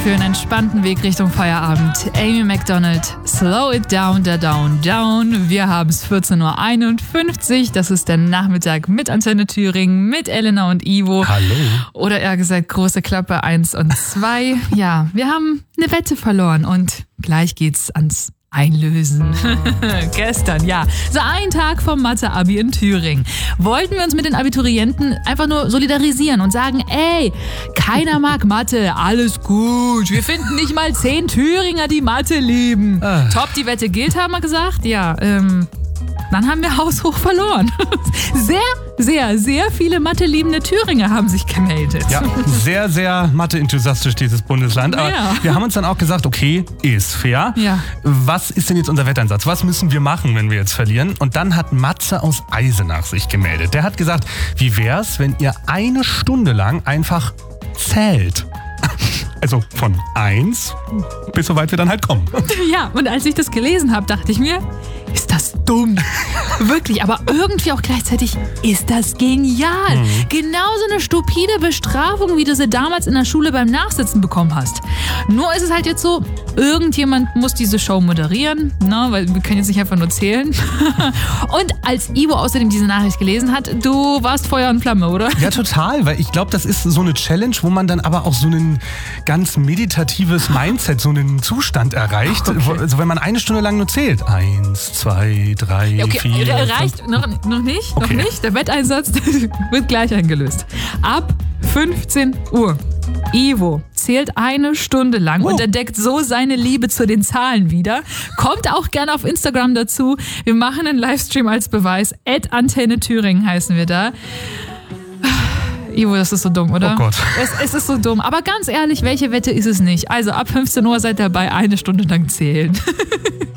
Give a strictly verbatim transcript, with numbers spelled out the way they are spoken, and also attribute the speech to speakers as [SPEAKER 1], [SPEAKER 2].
[SPEAKER 1] für einen entspannten Weg Richtung Feierabend. Amy Macdonald, Slow It Down, da Down, Down. Wir haben es vierzehn Uhr einundfünfzig. Das ist der Nachmittag mit Antenne Thüringen, mit Elena und Ivo.
[SPEAKER 2] Hallo.
[SPEAKER 1] Oder eher gesagt, große Klappe eins und zwei. Ja, wir haben eine Wette verloren und gleich geht's ans Einlösen. Gestern, ja. So ein Tag vom Mathe-Abi in Thüringen. Wollten wir uns mit den Abiturienten einfach nur solidarisieren und sagen, ey, keiner mag Mathe, alles gut. Wir finden nicht mal zehn Thüringer, die Mathe lieben.
[SPEAKER 2] Ah.
[SPEAKER 1] Top, die Wette gilt, haben wir gesagt. Ja, ähm, dann haben wir haushoch verloren. Sehr, sehr, sehr viele Mathe-liebende Thüringer haben sich gemeldet.
[SPEAKER 2] Ja, sehr, sehr Mathe-enthusiastisch dieses Bundesland. Aber
[SPEAKER 1] Ja.
[SPEAKER 2] wir haben uns dann auch gesagt, okay, ist fair.
[SPEAKER 1] Ja.
[SPEAKER 2] Was ist denn jetzt unser Wetteinsatz? Was müssen wir machen, wenn wir jetzt verlieren? Und dann hat Matze aus Eisenach sich gemeldet. Der hat gesagt, wie wär's, wenn ihr eine Stunde lang einfach zählt? Also von eins bis soweit wir dann halt kommen.
[SPEAKER 1] Ja, und als ich das gelesen habe, dachte ich mir, ist das dumm. Wirklich, aber irgendwie auch gleichzeitig ist das genial.
[SPEAKER 2] Mhm.
[SPEAKER 1] Genauso eine stupide Bestrafung, wie du sie damals in der Schule beim Nachsitzen bekommen hast. Nur ist es halt jetzt so, irgendjemand muss diese Show moderieren, ne, weil wir können jetzt nicht einfach nur zählen. Und als Ivo außerdem diese Nachricht gelesen hat, du warst Feuer und Flamme, oder?
[SPEAKER 2] Ja, total, weil ich glaube, das ist so eine Challenge, wo man dann aber auch so ein ganz meditatives Mindset, so einen Zustand erreicht.
[SPEAKER 1] Okay.
[SPEAKER 2] Wo- Also wenn man eine Stunde lang nur zählt. Eins, zwei, drei,
[SPEAKER 1] Ja, okay,
[SPEAKER 2] vier.
[SPEAKER 1] reicht
[SPEAKER 2] fünf.
[SPEAKER 1] noch, noch nicht,
[SPEAKER 2] Okay.
[SPEAKER 1] noch nicht. Der Wetteinsatz wird gleich eingelöst. Ab fünfzehn Uhr. Ivo zählt eine Stunde lang
[SPEAKER 2] Oh.
[SPEAKER 1] und entdeckt so seine Liebe zu den Zahlen wieder. Kommt auch gerne auf Instagram dazu. Wir machen einen Livestream als Beweis. at Antenne Thüringen heißen wir da. Ivo, das ist so dumm, oder?
[SPEAKER 2] Oh Gott.
[SPEAKER 1] Es, es ist so dumm. Aber ganz ehrlich, welche Wette ist es nicht? Also ab fünfzehn Uhr seid ihr dabei, eine Stunde lang zählen.